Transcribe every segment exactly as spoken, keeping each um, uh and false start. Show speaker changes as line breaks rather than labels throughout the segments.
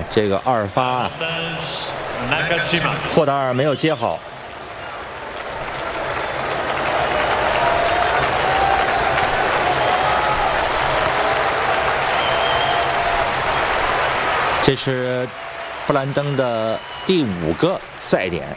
这个二发，霍达尔没有接好。这是布兰登的第五个赛点。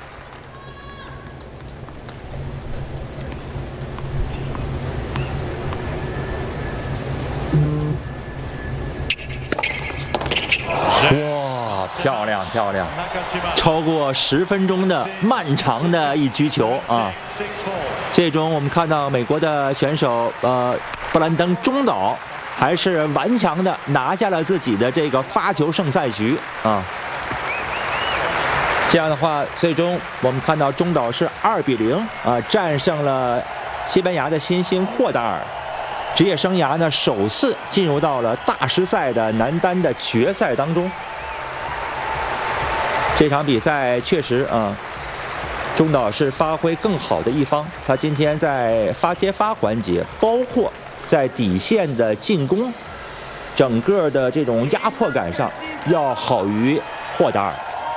哇，漂亮漂亮！超过十分钟的漫长的一局球啊！最终我们看到美国的选手呃布兰登中岛还是顽强的拿下了自己的这个发球胜赛局啊！这样的话，最终我们看到中岛是二比零啊战胜了西班牙的新星霍达尔。职业生涯呢首次进入到了大师赛的男单的决赛当中。这场比赛确实啊，中岛是发挥更好的一方。他今天在发接发环节，包括在底线的进攻，整个的这种压迫感上要好于霍达尔。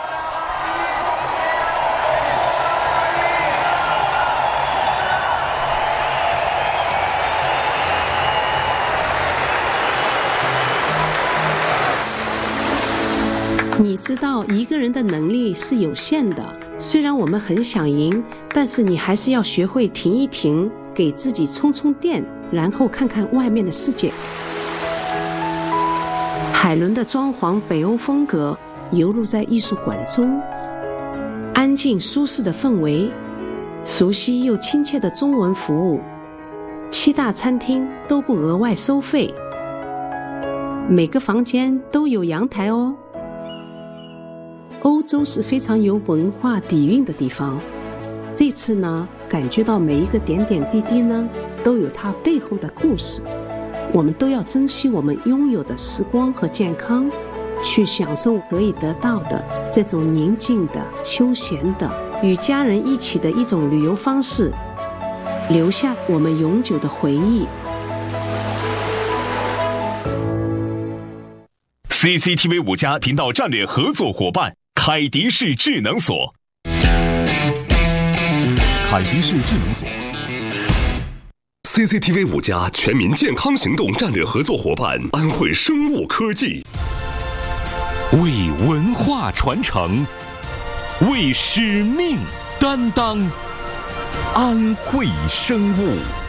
你知道一个人的能力是有限的，虽然我们很想赢，但是你还是要学会停一停，给自己充充电，然后看看外面的世界。海伦的装潢北欧风格游入在艺术馆中，安静舒适的氛围，熟悉又亲切的中文服务，七大餐厅都不额外收费，每个房间都有阳台哦。欧洲是非常有文化底蕴的地方，这次呢，感觉到每一个点点滴滴呢，都有它背后的故事。我们都要珍惜我们拥有的时光和健康，去享受可以得到的这种宁静的、休闲的、与家人一起的一种旅游方式，留下我们永久的回忆。
C C T V 五加频道战略合作伙伴凯迪士智能锁。
凯迪士智能锁
C C T V 五加全民健康行动战略合作伙伴安慧生物科技，
为文化传承，为使命担当，安慧生物。